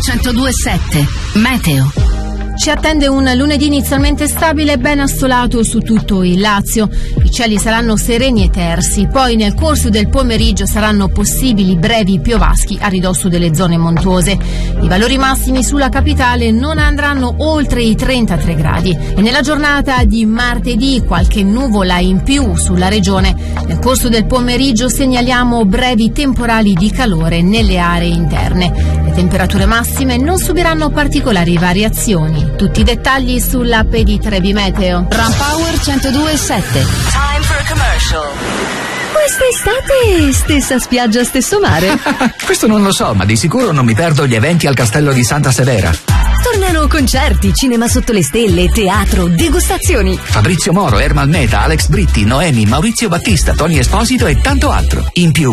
102.7 Meteo. Ci attende un lunedì inizialmente stabile e ben assolato su tutto il Lazio. I cieli saranno sereni e tersi, poi nel corso del pomeriggio saranno possibili brevi piovaschi a ridosso delle zone montuose. I valori massimi sulla capitale non andranno oltre i 33 gradi e nella giornata di martedì qualche nuvola in più sulla regione. Nel corso del pomeriggio segnaliamo brevi temporali di calore nelle aree interne. Le temperature massime non subiranno particolari variazioni. Tutti i dettagli sull'app di Trebi Meteo. Ram Power 102.7. Time for a commercial. Quest'estate stessa spiaggia, stesso mare? Questo non lo so, ma di sicuro non mi perdo gli eventi al Castello di Santa Severa. Tornano concerti, cinema sotto le stelle, teatro, degustazioni. Fabrizio Moro, Ermal Meta, Alex Britti, Noemi, Maurizio Battista, Tony Esposito e tanto altro. In più